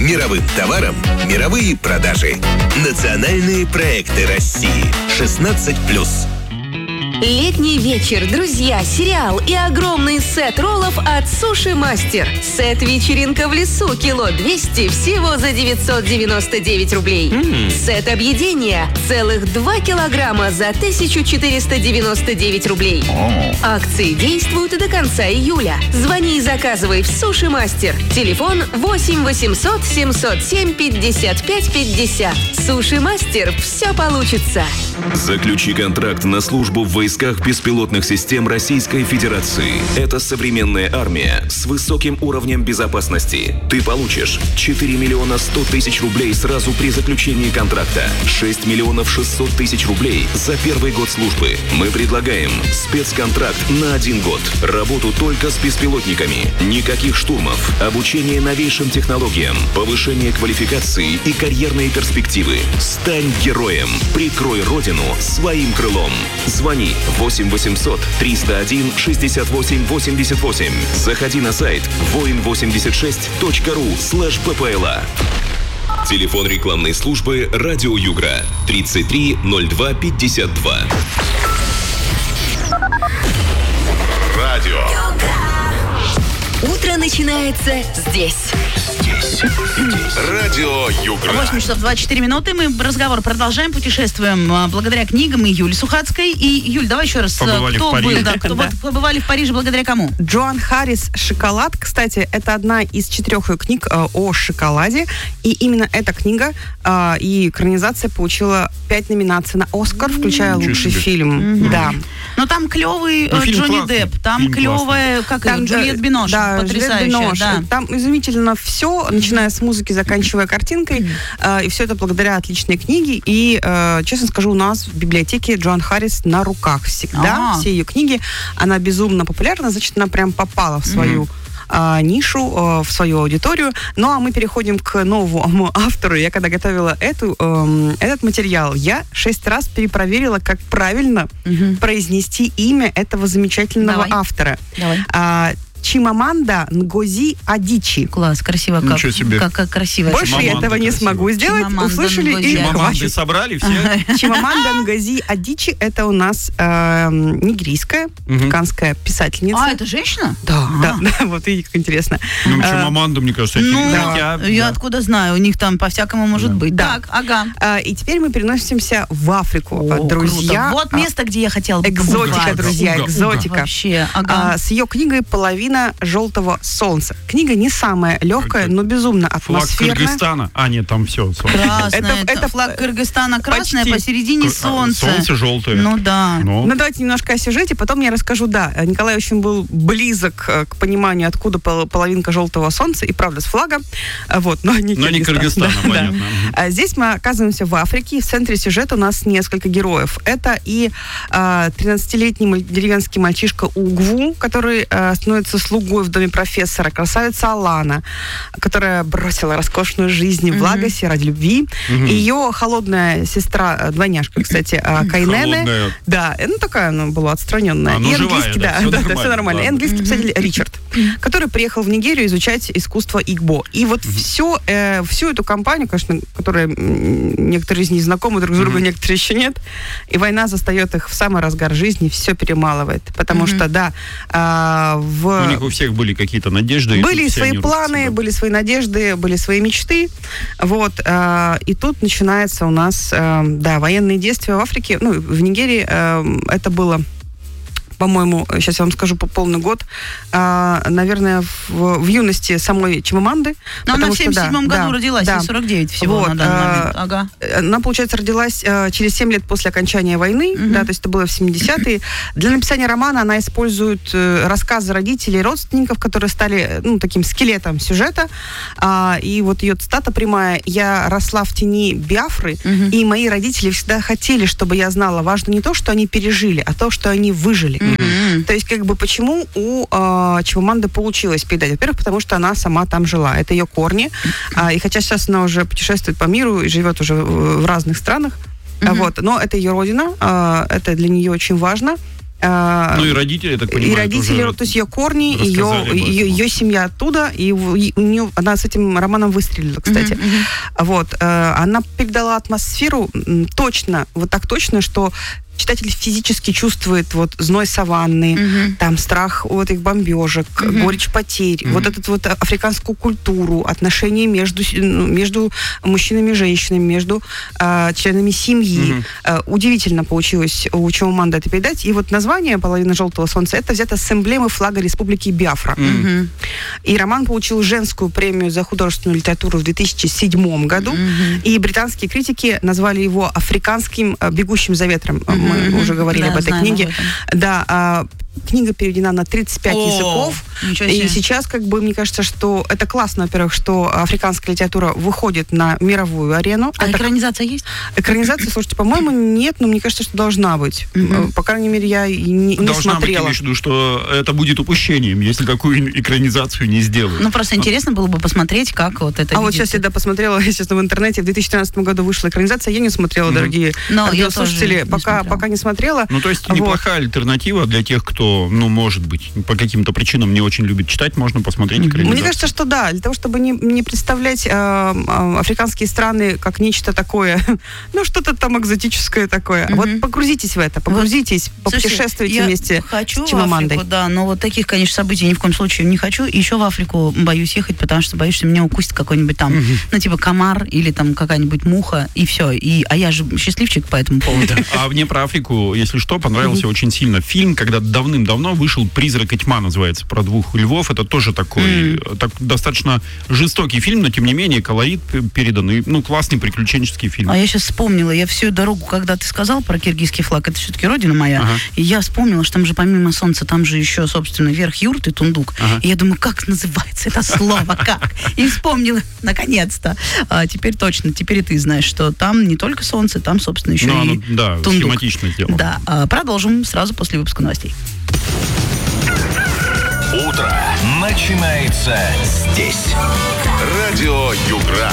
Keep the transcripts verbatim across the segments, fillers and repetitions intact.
Мировым товарам мировые продажи. Национальные проекты России. шестнадцать плюс. Летний вечер, друзья, сериал и огромный сет роллов от Суши Мастер. Сет «Вечеринка в лесу» кило двести всего за девятьсот девяносто девять рублей. Mm. Сет объедения целых два килограмма за тысяча четыреста девяносто девять рублей. Oh. Акции действуют до конца июля. Звони и заказывай в Суши Мастер. Телефон восемь восемьсот семьсот семь пятьдесят пять пятьдесят. Суши Мастер. Все получится. Заключи контракт на службу в войсках беспилотных систем Российской Федерации. Это современная армия с высоким уровнем безопасности. Ты получишь четыре миллиона сто тысяч рублей сразу при заключении контракта, шесть миллионов шестьсот тысяч рублей за первый год службы. Мы предлагаем спецконтракт на один год. Работу только с беспилотниками. Никаких штурмов. Обучение новейшим технологиям. Повышение квалификации и карьерные перспективы. Стань героем. Прикрой Родину своим крылом. Звони восемь восемьсот триста один шестьдесят восемь восемьдесят восемь. Заходи на сайт воин восемьдесят шесть точка ру слэш ппла. Телефон рекламной службы «Радио Югра» тридцать три ноль два пятьдесят два. Радио. Утро начинается здесь. Здесь. Здесь. Радио Югра. восемь часов двадцать четыре минуты. Мы разговор продолжаем, путешествуем благодаря книгам и Юли Сухацкой. И, Юль, давай еще раз. Побывали кто в Париже. был, да, кто, Да. Вот, побывали в Париже благодаря кому? Джоан Харрис «Шоколад». Кстати, это одна из четырех ее книг э, о шоколаде. И именно эта книга э, и экранизация получила пять номинаций на «Оскар», включая Ничего лучший себе. фильм. Mm-hmm. Да. Но там клевый Ну, э, фильм Джонни классный. Депп, там Фильм клевая, как Там, ее, Джульетт э, Бинош, да, потрясающая. Джульетт Бинош. Да. Там изумительно все, начиная с музыки, заканчивая картинкой. Э, и все это благодаря отличной книге. И, э, честно скажу, у нас в библиотеке Джоан Харрис на руках всегда. А. Все ее книги. Она безумно популярна, значит, она прям попала в свою... Mm-hmm. нишу, в свою аудиторию. Ну, а мы переходим к новому автору. Я когда готовила эту, э, этот материал, я шесть раз перепроверила, как правильно Угу. произнести имя этого замечательного Давай. автора. Давай. А, Чимаманда Нгози Адичи. Класс, красиво. Как, Ничего себе. Как, как красиво. Больше я Чимаманда этого не красиво. смогу сделать. Чимаманда Услышали Нгози. и Чимаманды хватит. собрали все? Чимаманда Нгози Адичи — это у нас э, нигерийская, Мгм. африканская писательница. А, это женщина? Да, А. да, да, вот видите, как интересно. Ну, А, Чимаманда, мне кажется, эти Ну, хотя, я да. откуда знаю, у них там по-всякому может быть. Да. Так, ага. а, И теперь мы переносимся в Африку, О, друзья. круто. Вот А, место, где я хотела бы Экзотика, побывать. друзья, Уга, уга. экзотика. Вообще, ага. А, с ее книгой «Половина желтого солнца». Книга не самая легкая, Это но безумно Флаг атмосферная. Кыргызстана. А, нет, там все. Красное, Это- это, это флаг Кыргызстана красное, почти. посередине солнце. Солнце желтое. Ну да. Ну, Ну, давайте немножко о сюжете, потом я расскажу. Да, Николай очень был близок э, к пониманию, откуда пол- половинка желтого солнца, и правда, с флагом. А, Вот, но не но не Кыргызстан. Кыргызстана, Да, да. понятно. А здесь мы оказываемся в Африке, и в центре сюжета у нас несколько героев. Это и а, тринадцатилетний маль- деревенский мальчишка Угву, который а, становится слугой в доме профессора, красавица Алана, которая бросила роскошную жизнь в Лагосе ради любви. Мгм. И ее холодная сестра, а, двойняшка, кстати, а, Кайнене. Холодная. Да, ну такая она была отстраненная. А, ну, и живая, английский, да, да, всё да, да, нормально, все нормально. И ладно. английский писатель Ричард, который приехал в Нигерию изучать искусство игбо. И вот все, э, всю эту компанию, конечно, которая м, некоторые из них знакомы друг с другом, некоторые еще нет, и война застает их в самый разгар жизни, все перемалывает. Потому Мгм. что, да, а, в... У них у всех были какие-то надежды. и Были тут все свои они планы, рушатся, да. были свои надежды, были свои мечты. Вот. э, И тут начинается у нас, э, да, военные действия в Африке. Ну, в Нигерии э, это было, по-моему, сейчас я вам скажу по полный год, э, наверное, в, в юности самой Чимаманды. Но она потому в что, семьдесят седьмом да, году да, родилась, да. ей сорок девять всего Вот, на данный а, момент. Ага. Она, получается, родилась э, через семь лет после окончания войны, Мгм. да, то есть это было в семидесятые. Для написания романа она использует э, рассказы родителей и родственников, которые стали, ну, таким скелетом сюжета. А, и вот ее цитата прямая: «Я росла в тени Биафры, Мгм. и мои родители всегда хотели, чтобы я знала, важно не то, что они пережили, а то, что они выжили». Мгм. То есть, как бы, почему у э, Чимаманды получилось передать? Во-первых, потому что она сама там жила. Это ее корни. А, и хотя сейчас она уже путешествует по миру и живет уже в, в разных странах, а, Мгм. вот, но это ее родина, а, это для нее очень важно. А, Ну и родители, я так понимаю, и родители, тоже то есть ее корни, рассказали ее, об этом. ее, ее семья оттуда, и у, и у нее, она с этим романом выстрелила, кстати. Мгм, мгм. Вот, э, она передала атмосферу м, точно, вот так точно, что читатель физически чувствует вот зной саванны, Мгм. там страх от их бомбежек, Мгм. горечь потерь, Мгм. вот эту вот африканскую культуру, отношения между, с- ну, между мужчинами и женщинами, между э, членами семьи. Мгм. Э, удивительно получилось у Чимаманды это передать. И вот название «Половина желтого солнца» это взято с эмблемы флага Республики Биафра. Мгм. И роман получил женскую премию за художественную литературу в две тысячи седьмом году. Мгм. И британские критики назвали его африканским э, «Бегущим за ветром». Мы Мгм. уже говорили Да, об этой знаем книге. об этом. Да, а, книга переведена на тридцать пять О, языков. ничего И себе. сейчас, как бы, мне кажется, что это классно, во-первых, что африканская литература выходит на мировую арену. А Это экранизация есть? экранизация, слушайте, по-моему, нет, но мне кажется, что должна быть. Мгм. Э, По крайней мере, я и не, не Должна быть, смотрела. имеешь в виду, что это будет упущением, если такую экранизацию не сделают. Ну, просто интересно было бы посмотреть, как вот это А вот видится. сейчас я да, посмотрела, естественно, в интернете. В две тысячи тринадцатом году вышла экранизация. Я не смотрела, Мгм. дорогие Но я радиослушатели. тоже не Пока, смотрела. пока не смотрела. Ну, то есть Вот. неплохая альтернатива для тех, кто, ну, может быть, по каким-то причинам не очень любит читать, можно посмотреть Мгм. экранизацию. Мне кажется, что да, для того, чтобы не, не представлять э, э, африканские страны как нечто такое, ну, что-то там экзотическое такое. Мгм. Вот погрузитесь в это, погрузитесь, Слушайте, попутешествуйте я вместе хочу с в Чимамандой. Африку, да, но вот таких, конечно, событий ни в коем случае не хочу. И еще в Африку боюсь ехать, потому что боюсь, что меня укусит какой-нибудь там, ну, типа комар или там какая-нибудь муха, и все. И, а я же счастливчик по этому поводу. А мне про Африку, если что, понравился очень сильно фильм, когда давным-давно вышел «Призрак и тьма», называется, про двух львов. Это тоже такой, так, достаточно жестокий фильм, но тем не менее колорит п- передан. И, ну, классный приключенческий фильм. А я сейчас вспомнила, я всю дорогу, когда ты сказал про киргизский флаг, это все-таки родина моя, Ага. и я вспомнила, что там же помимо солнца, там же еще, собственно, верх юрты, тундук. Ага. И я думаю, как называется это слово, как? И вспомнила, наконец-то. А теперь точно, теперь и ты знаешь, что там не только солнце, там, собственно, еще Ну, и оно, да, тундук. схематично сделано. Да, а, продолжим сразу после выпуска новостей. Утро начинается здесь. Радио Югра.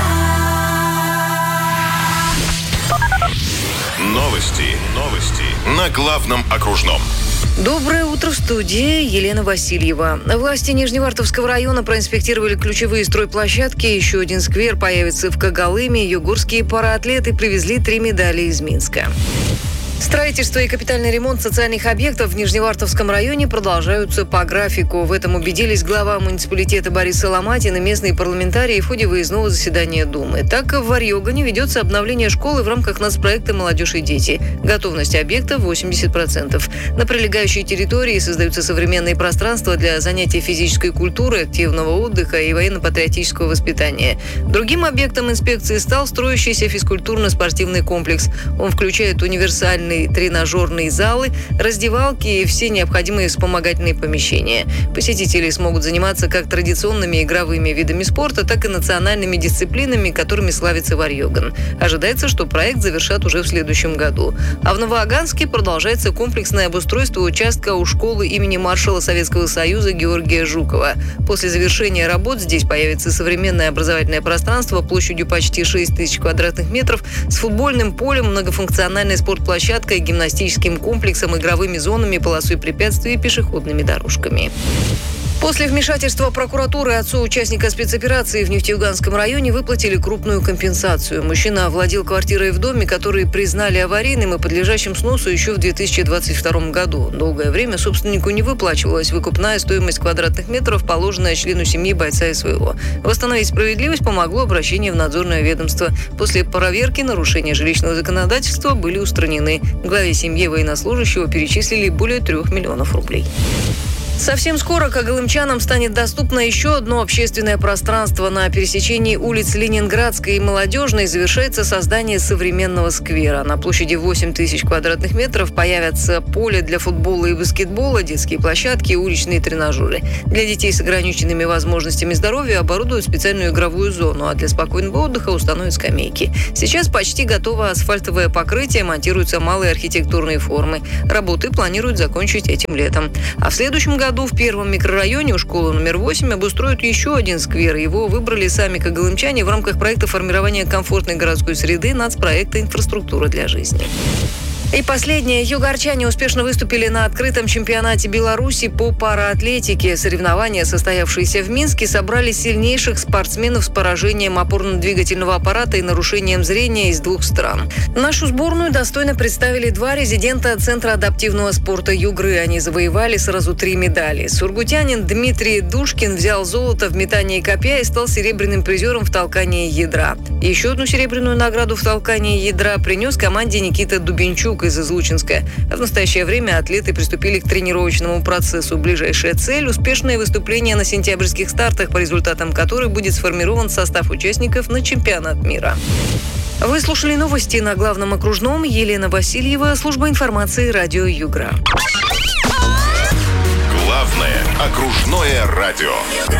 Новости. Новости. На главном окружном. Доброе утро, в студии Елена Васильева. Власти Нижневартовского района проинспектировали ключевые стройплощадки. Еще один сквер появится в Когалыме. Югорские параатлеты привезли три медали из Минска. Строительство и капитальный ремонт социальных объектов в Нижневартовском районе продолжаются по графику. В этом убедились глава муниципалитета Борис Соломатин и местные парламентарии в ходе выездного заседания Думы. Так, в Варьёгане ведется обновление школы в рамках нацпроекта «Молодежь и дети». Готовность объекта восемьдесят процентов. На прилегающей территории создаются современные пространства для занятий физической культуры, активного отдыха и военно-патриотического воспитания. Другим объектом инспекции стал строящийся физкультурно-спортивный комплекс. Он включает универсальный тренажерные залы, раздевалки и все необходимые вспомогательные помещения. Посетители смогут заниматься как традиционными игровыми видами спорта, так и национальными дисциплинами, которыми славится Варьёган. Ожидается, что проект завершат уже в следующем году. А в Новоаганске продолжается комплексное обустройство участка у школы имени маршала Советского Союза Георгия Жукова. После завершения работ здесь появится современное образовательное пространство площадью почти шесть тысяч квадратных метров с футбольным полем, многофункциональной спортплощадкой, гимнастическим комплексом, игровыми зонами, полосой препятствий и пешеходными дорожками. После вмешательства прокуратуры отцу участника спецоперации в Нефтеюганском районе выплатили крупную компенсацию. Мужчина владел квартирой в доме, который признали аварийным и подлежащим сносу еще в две тысячи двадцать втором году. Долгое время собственнику не выплачивалась выкупная стоимость квадратных метров, положенная члену семьи бойца СВО. Восстановить справедливость помогло обращение в надзорное ведомство. После проверки нарушения жилищного законодательства были устранены. Главе семьи военнослужащего перечислили более трех миллионов рублей. Совсем скоро когалымчанам станет доступно еще одно общественное пространство. На пересечении улиц Ленинградской и Молодежной завершается создание современного сквера. На площади восемь тысяч квадратных метров появятся поле для футбола и баскетбола, детские площадки и уличные тренажеры. Для детей с ограниченными возможностями здоровья оборудуют специальную игровую зону, а для спокойного отдыха установят скамейки. Сейчас почти готово асфальтовое покрытие, монтируются малые архитектурные формы. Работы планируют закончить этим летом. А в следующем году году в первом микрорайоне у школы номер восемь обустроят еще один сквер. Его выбрали сами когалымчане в рамках проекта формирования комфортной городской среды нацпроекта «Инфраструктура для жизни». И последнее. Югорчане успешно выступили на открытом чемпионате Беларуси по параатлетике. Соревнования, состоявшиеся в Минске, собрали сильнейших спортсменов с поражением опорно-двигательного аппарата и нарушением зрения из двух стран. Нашу сборную достойно представили два резидента Центра адаптивного спорта Югры. Они завоевали сразу три медали. Сургутянин Дмитрий Душкин взял золото в метании копья и стал серебряным призером в толкании ядра. Еще одну серебряную награду в толкании ядра принес команде Никита Дубенчук из Излучинска. В настоящее время атлеты приступили к тренировочному процессу. Ближайшая цель – успешное выступление на сентябрьских стартах, по результатам которых будет сформирован состав участников на чемпионат мира. Вы слушали новости на Главном окружном. Елена Васильева, служба информации радио Югра. Главное окружное радио.